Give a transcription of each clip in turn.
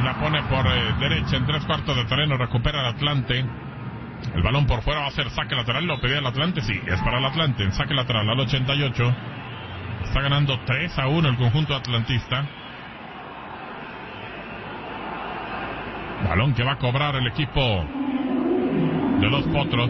Jiménez la pone por derecha en 3/4 de terreno, recupera el Atlante. El balón por fuera va a ser saque lateral, lo pedía el Atlante, sí, es para el Atlante, en saque lateral al 88. Está ganando 3-1 el conjunto atlantista. Balón que va a cobrar el equipo de los Potros.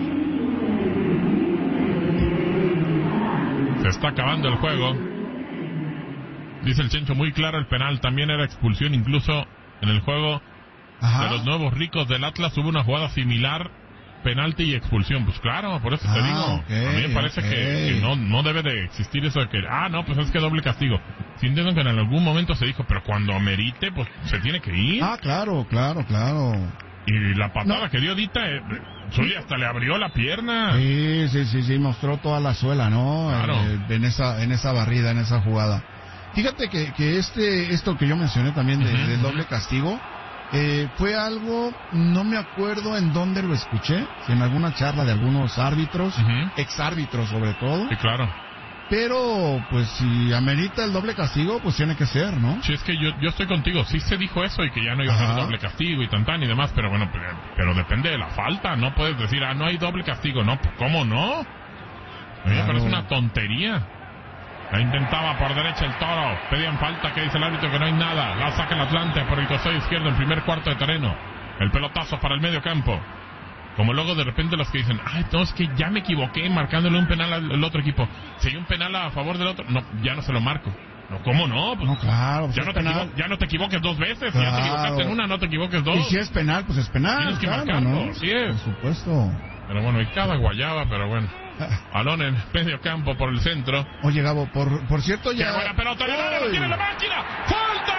Se está acabando el juego. Dice el Chencho, muy claro el penal, también era expulsión, incluso en el juego de los nuevos ricos del Atlas hubo una jugada similar, penalti y expulsión. Pues claro, por eso te digo, okay, a mí me parece que no debe de existir eso de que, no, pues es que doble castigo. Si entiendo que en algún momento se dijo, pero cuando amerite, pues se tiene que ir. Claro. Y la patada que dio Dita, Zuli hasta le abrió la pierna. Sí, mostró toda la suela, ¿no? Claro. En esa barrida, en esa jugada. Fíjate que esto que yo mencioné también del doble castigo, fue algo, no me acuerdo en dónde lo escuché, si en alguna charla de algunos árbitros, exárbitros sobre todo. Sí, claro. Pero, pues, si amerita el doble castigo, pues tiene que ser, ¿no? Sí, es que yo estoy contigo. Sí se dijo eso y que ya no iba a haber doble castigo y tan y demás, pero bueno, pero depende de la falta. No puedes decir, no hay doble castigo. No, ¿cómo no? A mí me parece una tontería. La intentaba por derecha el Toro. Pedían falta, que dice el árbitro que no hay nada. La saca el Atlante por el costado izquierdo en primer cuarto de terreno. El pelotazo para el medio campo. Como luego de repente los que dicen, no, es que ya me equivoqué marcándole un penal al otro equipo. Si hay un penal a favor del otro, no, ya no se lo marco. No, ¿cómo no? Pues, no, claro. Pues ya no te equivoques dos veces. Claro. Si ya te equivocaste en una, no te equivoques dos. Y si es penal, pues es penal. Tienes que marcarlo, ¿no? así es. Por supuesto. Pero bueno, y cada guayaba, pero bueno. Balón en medio campo por el centro. Oye, Gabo, por cierto ya... ¡Qué buena pelota! ¡Lo tiene la máquina! ¡Falta!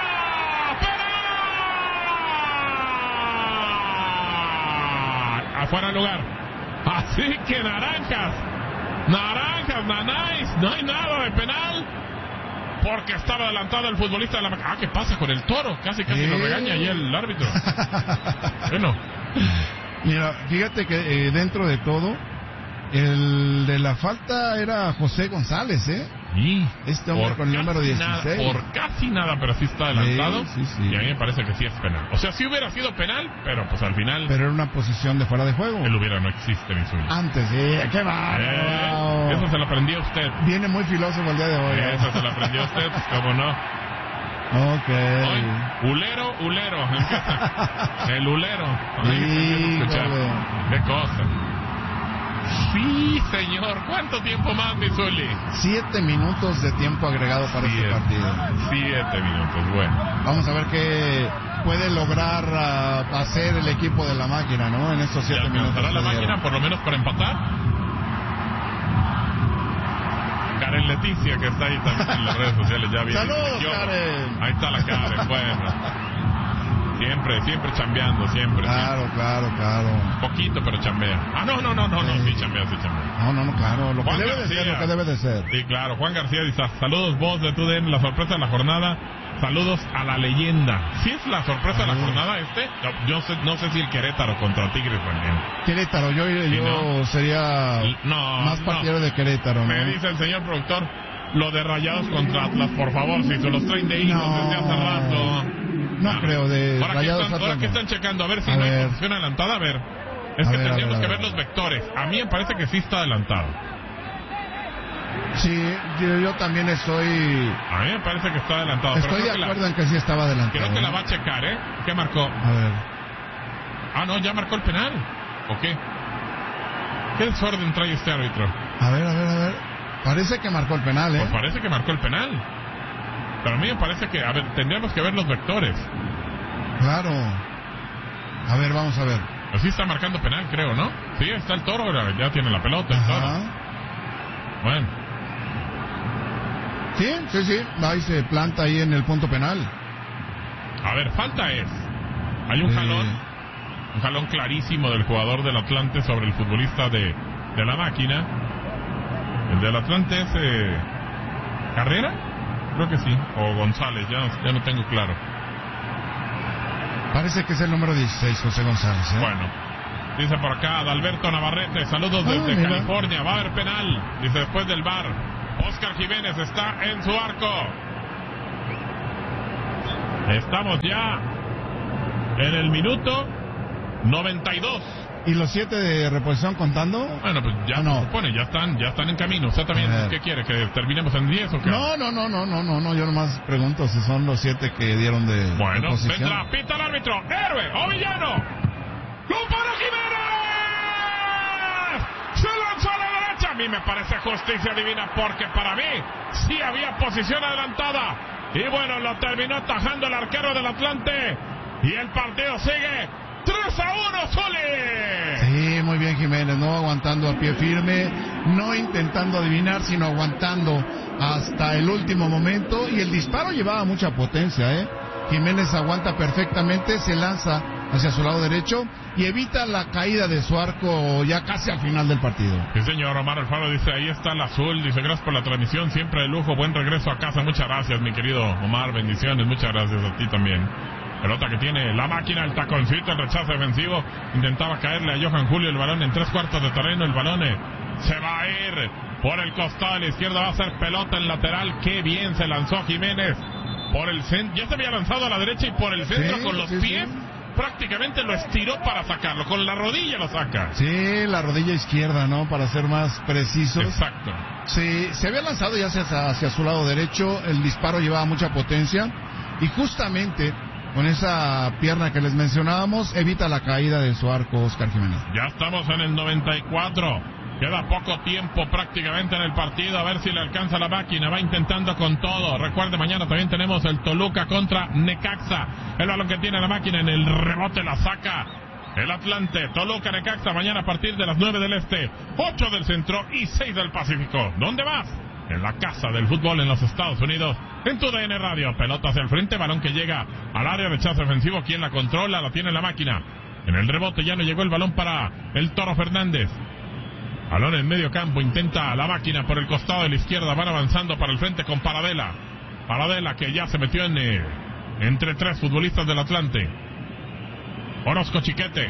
¡Penal! Afuera del lugar. Así que naranjas, nanáis, no hay nada de penal. Porque estaba adelantado el futbolista de la máquina. ¿Qué pasa con el Toro? Casi lo regaña ahí el árbitro. Bueno. Mira, fíjate que dentro de todo, el de la falta era José González, Sí, este hombre con el número 16. Por casi nada, pero sí está adelantado. Sí. Y a mí me parece que sí es penal. O sea, sí hubiera sido penal, pero pues al final... Pero era una posición de fuera de juego. El hubiera no existe ni suyo. Antes, qué bárbaro. Eso se lo aprendió usted. Viene muy filósofo el día de hoy. Eso se lo aprendió usted, pues cómo no. Ok. Hoy, ulero. El ulero. Qué cosa. Sí, señor. ¿Cuánto tiempo más, mi Zuli? 7 minutos de tiempo agregado para este partido. 7 minutos, bueno. Vamos a ver qué puede lograr hacer el equipo de la máquina, ¿no? En estos 7 minutos. ¿Alcanzará la máquina por lo menos para empatar? Karen Leticia, que está ahí también en las redes sociales, ya viene. ¡Saludos, Karen! Ahí está la Karen, bueno. Siempre chambeando, siempre. Claro. Poquito, pero chambea. Sí chambea. No, claro. Lo que debe de ser. Sí, claro. Juan García dice, saludos vos de TUDN, la sorpresa de la jornada. Saludos a la leyenda. ¿Sí es la sorpresa de la jornada Yo no sé si el Querétaro contra Tigres también. Querétaro, yo sería más partidario de Querétaro, ¿no? Me dice el señor productor, lo de Rayados contra Atlas, por favor, si se los traen de hijos desde hace rato. No creo, de Rayados Atlas. Ahora que están checando, a ver si no hay posición adelantada, a ver. Es que tendríamos que ver los vectores. A mí me parece que sí está adelantado. Sí, yo también estoy... A mí me parece que está adelantado. Estoy de acuerdo en que sí estaba adelantado. Creo que la va a checar, ¿Qué marcó? A ver. No, ya marcó el penal. ¿O qué? ¿Qué desorden trae este árbitro? A ver. Parece que marcó el penal, Pues parece que marcó el penal. Pero a mí me parece que... A ver, tendríamos que ver los vectores. Claro. A ver, vamos a ver. Pues sí está marcando penal, creo, ¿no? Sí, está el Toro, ya tiene la pelota, el Toro. Bueno. Sí. Va y se planta ahí en el punto penal. A ver, falta es... Hay un jalón. Un jalón clarísimo del jugador del Atlante sobre el futbolista de la máquina. El del Atlante es... ¿Carrera? Creo que sí. O González, ya no tengo claro. Parece que es el número 16, José González. Bueno, dice por acá Adalberto Navarrete, saludos desde California, va a haber penal, dice después del VAR. Oscar Jiménez está en su arco. Estamos ya en el minuto 92. ¿Y los 7 de reposición contando? Bueno, pues ya no. se supone, ya están en camino. ¿Usted también qué quiere? ¿Que terminemos en 10 o qué? No, yo nomás pregunto si son los 7 que dieron de bueno, reposición. vendrá, pita el árbitro, héroe o villano. ¡Compara Jiménez! ¡Se lanzó a la derecha! A mí me parece justicia divina porque para mí sí había posición adelantada. Y bueno, lo terminó atajando el arquero del Atlante. Y el partido sigue 3-1, Zuli. Sí, muy bien Jiménez, no aguantando a pie firme, no intentando adivinar, sino aguantando hasta el último momento. Y el disparo llevaba mucha potencia, Jiménez aguanta perfectamente, se lanza hacia su lado derecho y evita la caída de su arco ya casi al final del partido. Sí, señor. Omar Alfaro dice, ahí está el azul, dice, gracias por la transmisión, siempre de lujo, buen regreso a casa. Muchas gracias, mi querido Omar, bendiciones, muchas gracias a ti también. Pelota que tiene la máquina, el taconcito, el rechazo defensivo. Intentaba caerle a Johan Julio el balón en 3/4 de terreno. El balón se va a ir por el costado de la izquierda. Va a ser pelota en lateral. Qué bien se lanzó Jiménez por el centro. Ya se había lanzado a la derecha y por el centro con los pies. Sí. Prácticamente lo estiró para sacarlo. Con la rodilla lo saca. Sí, la rodilla izquierda, ¿no? Para ser más precisos. Exacto. Sí, se había lanzado ya hacia su lado derecho. El disparo llevaba mucha potencia. Y justamente con esa pierna que les mencionábamos, evita la caída de su arco Oscar Jiménez. Ya estamos en el 94. Queda poco tiempo prácticamente en el partido. A ver si le alcanza la máquina. Va intentando con todo. Recuerde, mañana también tenemos el Toluca contra Necaxa. El balón que tiene la máquina en el rebote la saca el Atlante. Toluca, Necaxa, mañana a partir de las 9 del Este, 8 del Centro y 6 del Pacífico. ¿Dónde vas? En la casa del fútbol en los Estados Unidos, en tu DN Radio. Pelota hacia el frente, balón que llega al área, rechazo defensivo. ¿Quién la controla? La tiene la máquina. En el rebote ya no llegó el balón para el Toro Fernández. Balón en medio campo, intenta la máquina por el costado de la izquierda. Van avanzando para el frente con Paradela. Paradela que ya se metió entre 3 futbolistas del Atlante. Orozco Chiquete.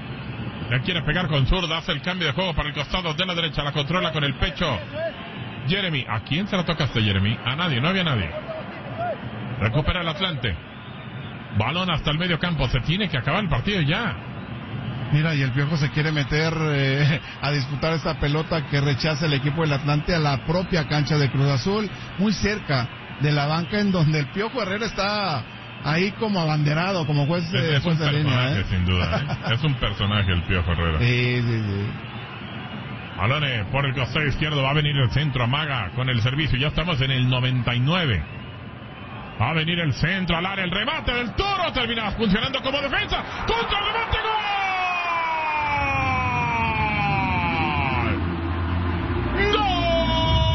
Ya quiere pegar con zurda, hace el cambio de juego para el costado de la derecha. La controla con el pecho Jeremy. ¿A quién se la tocaste, Jeremy? A nadie, no había nadie. Recupera el Atlante. Balón hasta el medio campo. Se tiene que acabar el partido ya. Mira, y el Piojo se quiere meter a disputar esta pelota que rechaza el equipo del Atlante a la propia cancha de Cruz Azul, muy cerca de la banca, en donde el Piojo Herrera está ahí como abanderado, como juez de línea. Es un personaje, sin duda. Es un personaje el Piojo Herrera. Sí. Balone por el costado izquierdo, va a venir el centro, amaga con el servicio, ya estamos en el 99. Va a venir el centro al área, el remate del Toro, termina funcionando como defensa, contra el remate, gol.